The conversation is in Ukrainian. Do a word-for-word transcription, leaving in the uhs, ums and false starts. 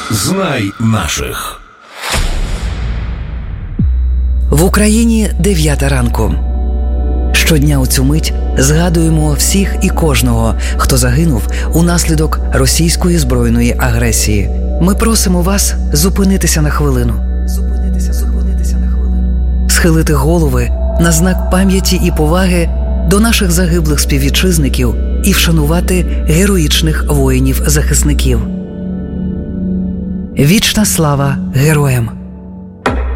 Знай наших. В Україні дев'ята ранку. Щодня у цю мить згадуємо всіх і кожного, хто загинув унаслідок російської збройної агресії. Ми просимо вас зупинитися на хвилину. Зупинитися, зупинитися на хвилину. Схилити голови на знак пам'яті і поваги до наших загиблих співвітчизників і вшанувати героїчних воїнів-захисників. Вічна слава героям!